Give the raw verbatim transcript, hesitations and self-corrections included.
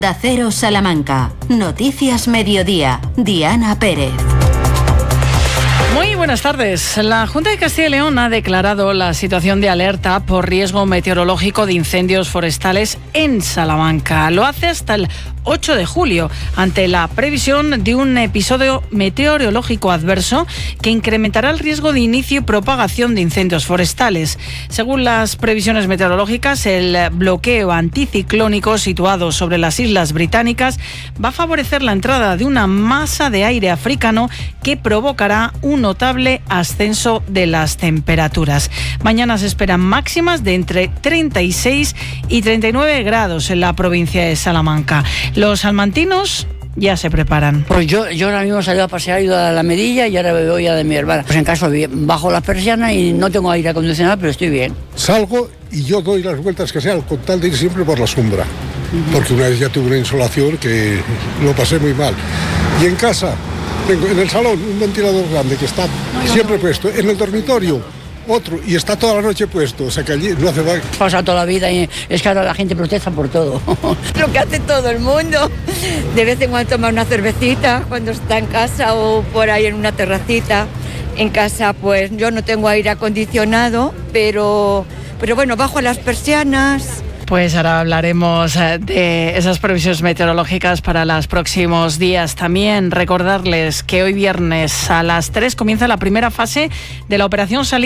Onda Cero Salamanca. Noticias Mediodía. Diana Pérez. Muy buenas tardes. La Junta de Castilla y León ha declarado la situación de alerta por riesgo meteorológico de incendios forestales en Salamanca. Lo hace hasta el ocho de julio, ante la previsión de un episodio meteorológico adverso que incrementará el riesgo de inicio y propagación de incendios forestales. Según las previsiones meteorológicas, el bloqueo anticiclónico situado sobre las Islas Británicas va a favorecer la entrada de una masa de aire africano que provocará un notable ascenso de las temperaturas. Mañana se esperan máximas de entre treinta y seis y treinta y nueve grados en la provincia de Salamanca. Los salmantinos ya se preparan. Pues yo, yo ahora mismo salí a pasear, he ido a la Medilla y ahora voy a de mi hermana. Pues en caso bajo las persianas y no tengo aire acondicionado, pero estoy bien. Salgo y yo doy las vueltas que sean, con tal de ir siempre por la sombra. Uh-huh. Porque una vez ya tuve una insolación que lo pasé muy mal. Y en casa, tengo en el salón un ventilador grande que está no, siempre no. puesto. En el dormitorio otro, y está toda la noche puesto, o sea que allí no hace mal. Pasa toda la vida y es que ahora la gente protesta por todo. Lo que hace todo el mundo, de vez en cuando tomar una cervecita cuando está en casa o por ahí en una terracita. En casa pues yo no tengo aire acondicionado, pero, pero bueno, bajo las persianas. Pues ahora hablaremos de esas previsiones meteorológicas para los próximos días. También recordarles que hoy viernes a las tres comienza la primera fase de la operación Salida